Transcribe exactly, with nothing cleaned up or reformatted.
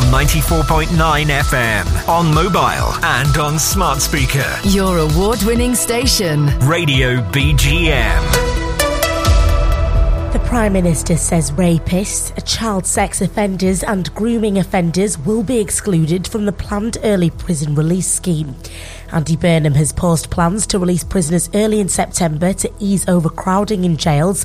on ninety-four point nine F M, on mobile and on smart speaker. Your award-winning station. Radio B G M. The Prime Minister says rapists, child sex offenders and grooming offenders will be excluded from the planned early prison release scheme. Andy Burnham has paused plans to release prisoners early in September to ease overcrowding in jails